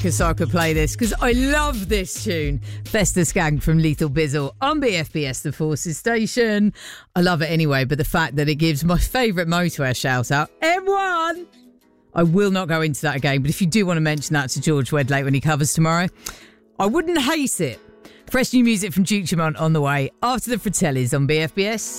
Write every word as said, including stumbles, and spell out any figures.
So I could play this because I love this tune. Festa Skank from Lethal Bizzle on B F B S The Forces Station. I love it anyway, but the fact that it gives my favourite motorway shout out, M one. I will not go into that again, but if you do want to mention that to George Wedlake when he covers tomorrow, I wouldn't hate it. Fresh new music from Duke Dumont on the way after the Fratellis on B F B S.